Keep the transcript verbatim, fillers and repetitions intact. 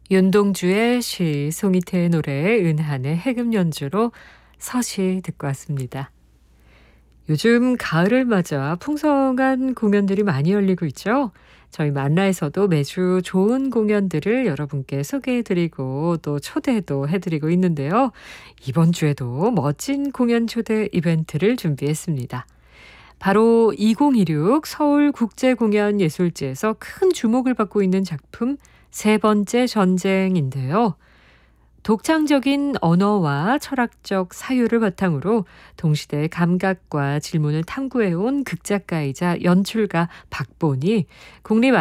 윤동주의 시, 송이태의 노래, 은한의 해금 연주로 서시 듣고 왔습니다. 요즘 가을을 맞아 풍성한 공연들이 많이 열리고 있죠. 저희 만나에서도 매주 좋은 공연들을 여러분께 소개해드리고 또 초대도 해드리고 있는데요. 이번 주에도 멋진 공연 초대 이벤트를 준비했습니다. 바로 이천이십육 서울국제공연예술제에서 큰 주목을 받고 있는 작품 세 번째 전쟁인데요. 독창적인 언어와 철학적 사유를 바탕으로 동시대의 감각과 질문을 탐구해온 극작가이자 연출가 박본이 국립